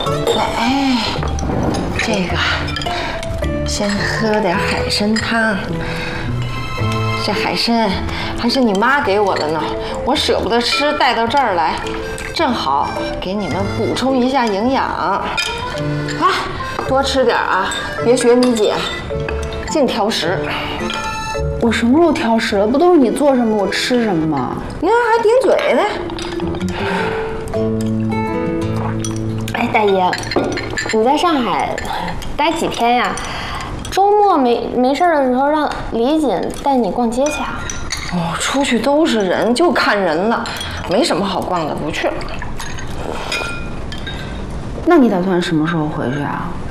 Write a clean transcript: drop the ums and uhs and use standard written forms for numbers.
来，这个先喝点海参汤。这海参还是你妈给我的呢，我舍不得吃，带到这儿来，正好给你们补充一下营养。啊，多吃点啊，别学你姐，净挑食。 我什么时候挑食了？不都是你做什么我吃什么吗？ 你看还顶嘴呢。 哎，大爷，你在上海待几天呀？周末没事的时候让李锦带你逛街去啊。 哦，出去都是人，就看人了，没什么好逛的，不去了。 那你打算什么时候回去啊？